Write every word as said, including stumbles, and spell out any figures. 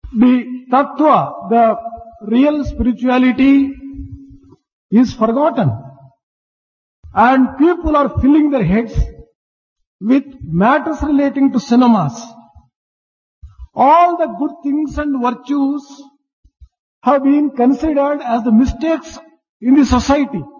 The tattva, the real spirituality is forgotten. And people are filling their heads with matters relating to cinemas. All the good things and virtues have been considered as the mistakes in the society.